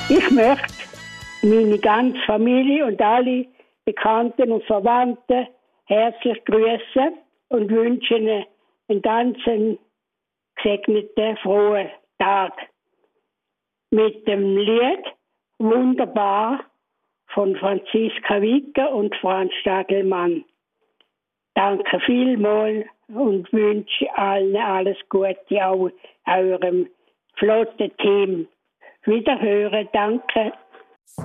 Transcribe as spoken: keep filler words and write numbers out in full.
Ich möchte meine ganze Familie und alle Bekannten und Verwandten herzlich grüßen und wünsche ihnen einen ganz gesegneten, frohen Tag. Mit dem Lied «Wunderbar» von Franziska Wicker und Franz Stadelmann. Danke vielmals und wünsche allen alles Gute, auch eurem flotten Team. Wiederhören, danke.